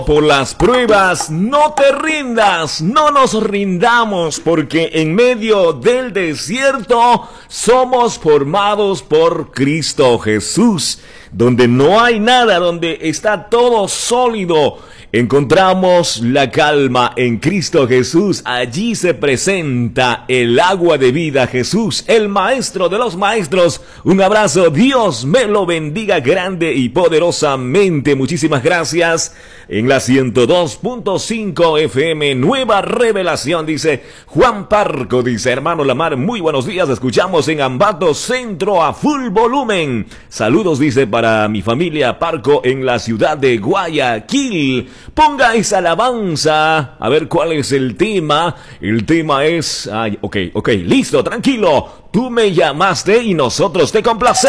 Por las pruebas, no te rindas, no nos rindamos, porque en medio del desierto somos formados por Cristo Jesús, donde no hay nada, donde está todo sólido. Encontramos la calma en Cristo Jesús. Allí se presenta el agua de vida, Jesús, el maestro de los maestros. Un abrazo, Dios me lo bendiga grande y poderosamente. Muchísimas gracias. En la 102.5 FM, Nueva Revelación, dice Juan Parco, dice hermano Lamar, muy buenos días, escuchamos en Ambato Centro a full volumen. Saludos, dice, para mi familia Parco en la ciudad de Guayaquil. Ponga esa alabanza, a ver cuál es el tema. El tema es... ok, listo, tranquilo. Tú me llamaste y nosotros te complacemos.